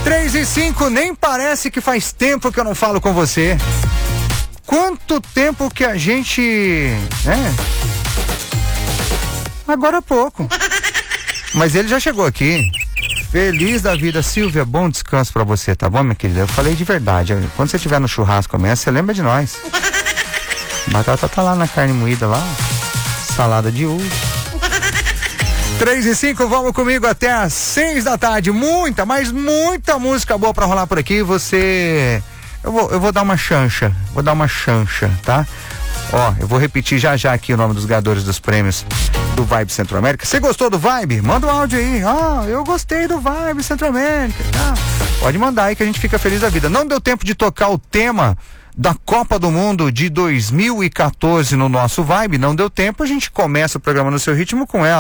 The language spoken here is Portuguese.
3:05, nem parece que faz tempo que eu não falo com você. Quanto tempo que a gente, né? Agora há pouco. Mas ele já chegou aqui. Feliz da vida, Silvia, bom descanso pra você, tá bom, minha querida? Eu falei de verdade, quando você estiver no churrasco amanhã, você lembra de nós. Batata tá lá na carne moída lá, salada de uva. 3:05, vamos comigo até às 6 da tarde. Muita, mas muita música boa pra rolar por aqui. Eu vou dar uma chancha, tá? Ó, eu vou repetir já aqui o nome dos ganhadores dos prêmios do Vibe Centro-América. Você gostou do Vibe? Manda um áudio aí. Eu gostei do Vibe Centro-América, tá? Pode mandar aí que a gente fica feliz da vida. Não deu tempo de tocar o tema da Copa do Mundo de 2014 no nosso Vibe, não deu tempo, a gente começa o programa no seu ritmo com ela.